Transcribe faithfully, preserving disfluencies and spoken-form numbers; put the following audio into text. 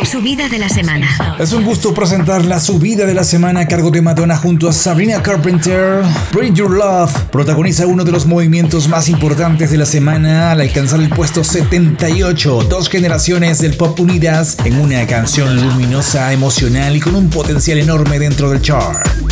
Subida de la semana. Es un gusto presentar la subida de la semana a cargo de Madonna junto a Sabrina Carpenter. Bring Your Love protagoniza uno de los movimientos más importantes de la semana al alcanzar el puesto setenta y ocho. Dos generaciones del pop unidas en una canción luminosa, emocional y con un potencial enorme dentro del chart.